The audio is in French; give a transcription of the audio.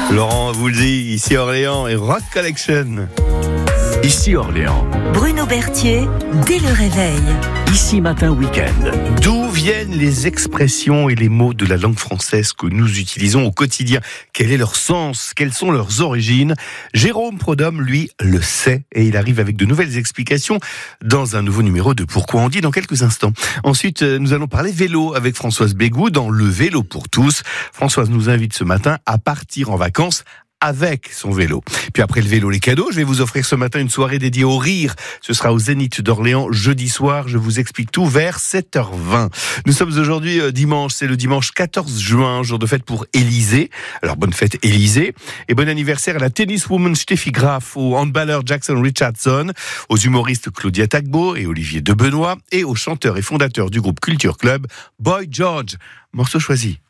Laurent vous le dit, ici Orléans et Rock Collection. Ici Orléans. Bruno Berthier, dès le réveil. Ici Matin Week-end. D'où viennent les expressions et les mots de la langue française que nous utilisons au quotidien? Quel est leur sens? Quelles sont leurs origines? Jérôme Prodhomme, lui, le sait et il arrive avec de nouvelles explications dans un nouveau numéro de Pourquoi on dit dans quelques instants. Ensuite, nous allons parler vélo avec Françoise Bégou dans Le Vélo pour tous. Françoise nous invite ce matin à partir en vacances avec son vélo. Puis après le vélo, les cadeaux, je vais vous offrir ce matin une soirée dédiée au rire. Ce sera au Zénith d'Orléans jeudi soir. Je vous explique tout vers 7h20. Nous sommes aujourd'hui dimanche, c'est le dimanche 14 juin, jour de fête pour Élysée. Alors bonne fête Élysée et bon anniversaire à la tenniswoman Steffi Graf, au handballeur Jackson Richardson, aux humoristes Claudia Tagbo et Olivier Debenoît et au chanteur et fondateur du groupe Culture Club, Boy George. Morceau choisi